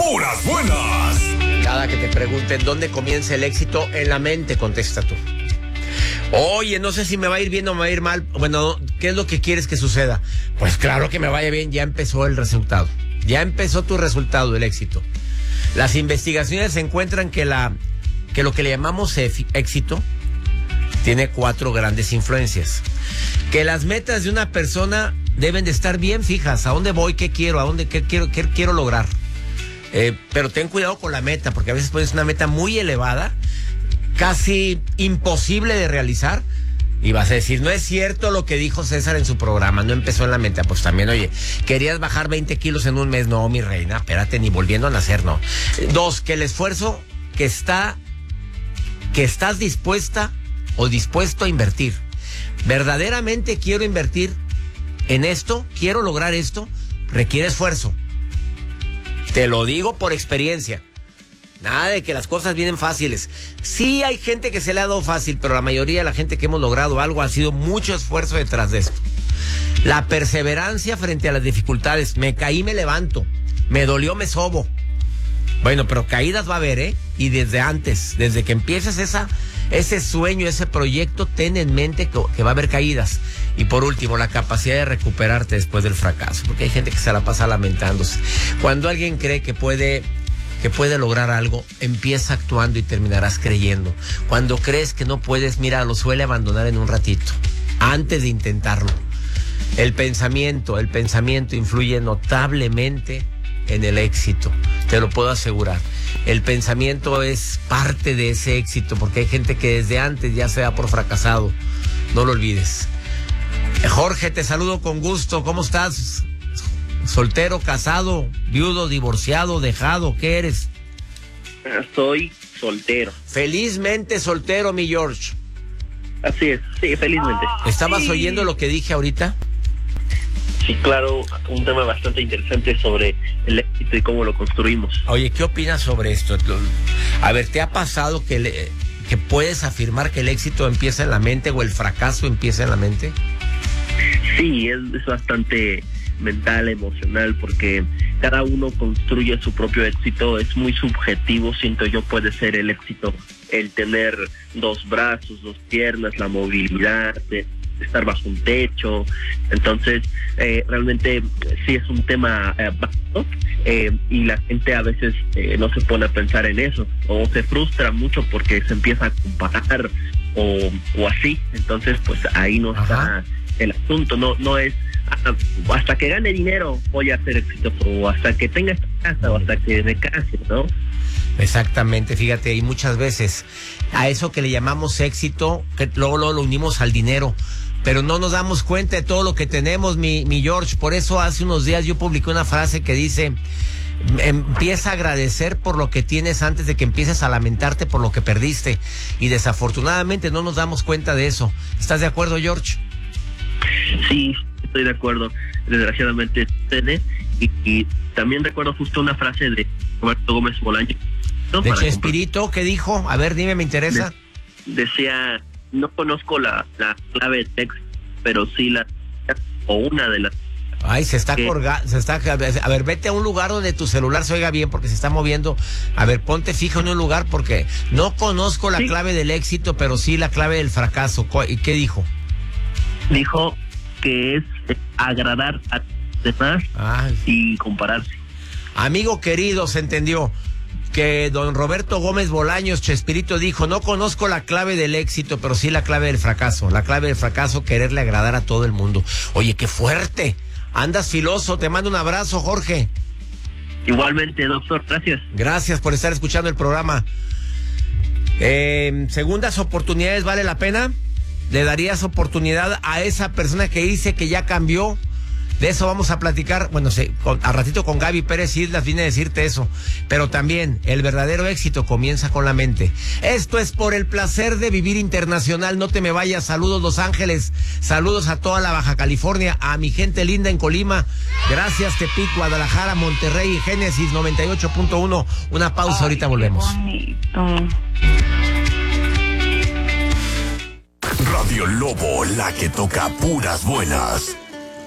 puras buenas. Cada que te pregunten dónde comienza el éxito, en la mente, contesta tú. Oye, no sé si me va a ir bien o me va a ir mal. Bueno, ¿qué es lo que quieres que suceda? Pues claro que me vaya bien, ya empezó el resultado. Ya empezó tu resultado, el éxito. Las investigaciones encuentran que lo que le llamamos éxito tiene 4 grandes influencias. Que las metas de una persona deben de estar bien fijas. ¿A dónde voy? ¿Qué quiero? ¿Qué quiero lograr? Pero ten cuidado con la meta, porque a veces pones una meta muy elevada, casi imposible de realizar, y vas a decir, no es cierto lo que dijo César en su programa, no empezó en la meta. Pues también, oye, querías bajar 20 kilos en un mes. No, mi reina, espérate, ni volviendo a nacer, no. 2, que el esfuerzo que estás dispuesta o dispuesto a invertir. Verdaderamente quiero invertir en esto, quiero lograr esto, requiere esfuerzo. Te lo digo por experiencia. Nada de que las cosas vienen fáciles. Sí hay gente que se le ha dado fácil, pero la mayoría de la gente que hemos logrado algo ha sido mucho esfuerzo detrás de esto. La perseverancia frente a las dificultades. Me caí, me levanto. Me dolió, me sobo. Bueno, pero caídas va a haber, ¿eh? Y desde antes, desde que empieces ese sueño, ese proyecto, ten en mente que va a haber caídas. Y por último, la capacidad de recuperarte después del fracaso. Porque hay gente que se la pasa lamentándose. Cuando alguien cree que puede lograr algo, empieza actuando y terminarás creyendo. Cuando crees que no puedes, mira, lo suele abandonar en un ratito, antes de intentarlo. El pensamiento influye notablemente en el éxito, te lo puedo asegurar. El pensamiento es parte de ese éxito, porque hay gente que desde antes ya se da por fracasado. No lo olvides. Jorge, te saludo con gusto. ¿Cómo estás? ¿Soltero, casado, viudo, divorciado, dejado? ¿Qué eres? Soy soltero. Felizmente soltero, mi George. Así es, sí, felizmente. ¿Estabas oyendo lo que dije ahorita? Sí, claro, un tema bastante interesante sobre el éxito y cómo lo construimos. Oye, ¿qué opinas sobre esto? A ver, ¿te ha pasado que puedes afirmar que el éxito empieza en la mente o el fracaso empieza en la mente? Sí, es bastante mental, emocional, porque cada uno construye su propio éxito. Es muy subjetivo, siento yo. Puede ser el éxito el tener 2 brazos, 2 piernas, la movilidad, de estar bajo un techo. Entonces realmente sí es un tema vasto, y la gente a veces no se pone a pensar en eso, o se frustra mucho porque se empieza a comparar o así. Entonces pues ahí no está el asunto. No es hasta que gane dinero voy a ser exitoso, o hasta que tenga esta casa, o hasta que me case, ¿no? Exactamente, fíjate, y muchas veces a eso que le llamamos éxito, que luego lo unimos al dinero, pero no nos damos cuenta de todo lo que tenemos, mi George. Por eso hace unos días yo publiqué una frase que dice: empieza a agradecer por lo que tienes antes de que empieces a lamentarte por lo que perdiste. Y desafortunadamente no nos damos cuenta de eso. ¿Estás de acuerdo, George? Sí, estoy de acuerdo. Desgraciadamente sucede. Y también recuerdo justo una frase de Roberto Gómez Bolaños, ¿no? ¿De Chespirito? ¿Qué dijo? A ver, dime, me interesa. Decía: no conozco la clave de texto, pero sí una de las. Ay, a ver, vete a un lugar donde tu celular se oiga bien, porque se está moviendo. A ver, ponte fijo en un lugar, porque no conozco la clave del éxito, pero sí la clave del fracaso. ¿Y qué dijo? Dijo que es agradar a los demás y compararse. Amigo querido, se entendió que don Roberto Gómez Bolaños, Chespirito, dijo: no conozco la clave del éxito, pero sí la clave del fracaso. La clave del fracaso, quererle agradar a todo el mundo. Oye, qué fuerte. Andas filoso. Te mando un abrazo, Jorge. Igualmente, doctor. Gracias. Gracias por estar escuchando el programa. ¿Segundas oportunidades vale la pena? ¿Le darías oportunidad a esa persona que dice que ya cambió? De eso vamos a platicar. Bueno, a ratito con Gaby Pérez Islas viene a decirte eso. Pero también el verdadero éxito comienza con la mente. Esto es Por el Placer de Vivir Internacional. No te me vayas. Saludos, Los Ángeles. Saludos a toda la Baja California. A mi gente linda en Colima. Gracias, Tepic, Guadalajara, Monterrey y Génesis 98.1. Una pausa, ahorita volvemos. Radio Lobo, la que toca puras buenas.